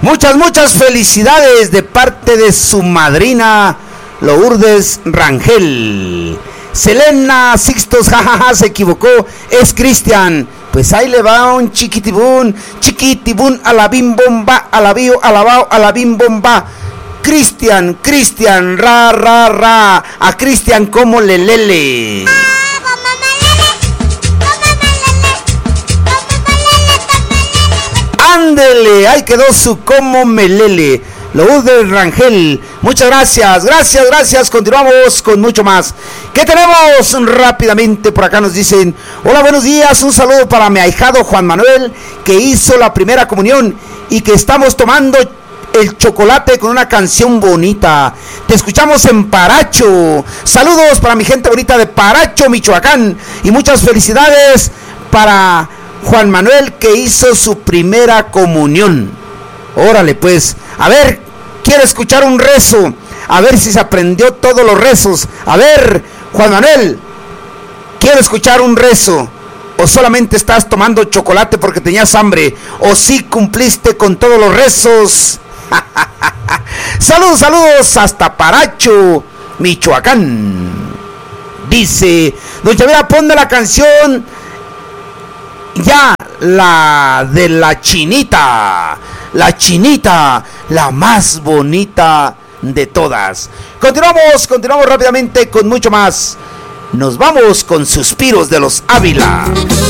Muchas felicidades de parte de su madrina Lourdes Rangel. Selena Sixtos, jajaja, se equivocó, es Cristian. Pues ahí le va un chiquitibún, a la bim bomba, a la bio, alabao, a la bim bomba. Cristian, ra, a Cristian como lelele. Ándele, ahí quedó su como melele. Lourdes Rangel, muchas gracias, continuamos con mucho más. ¿Qué tenemos rápidamente? Por acá nos dicen, hola, buenos días, un saludo para mi ahijado Juan Manuel, que hizo la primera comunión y que estamos tomando el chocolate con una canción bonita. Te escuchamos en Paracho. Saludos para mi gente bonita de Paracho, Michoacán, y muchas felicidades para Juan Manuel, que hizo su primera comunión. Órale pues, a ver, quiero escuchar un rezo, a ver si se aprendió todos los rezos. A ver, Juan Manuel, quiero escuchar un rezo. ¿O solamente estás tomando chocolate porque tenías hambre? ¿O sí cumpliste con todos los rezos? Saludos hasta Paracho, Michoacán. Dice, don Chavira, ponme la canción ya, la de la chinita, la más bonita de todas. Continuamos rápidamente con mucho más. Nos vamos con Suspiros de los Ávila.